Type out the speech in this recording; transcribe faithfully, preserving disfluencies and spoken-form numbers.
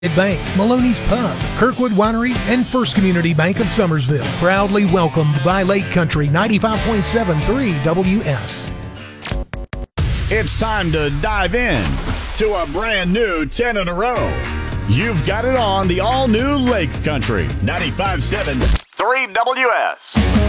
Bank, Maloney's Pub, Kirkwood Winery, and First Community Bank of Summersville. Proudly welcomed by Lake Country ninety-five point seven three W S. It's time to dive in to a brand new ten in a row. You've got it on the all-new Lake Country ninety-five point seven three W S.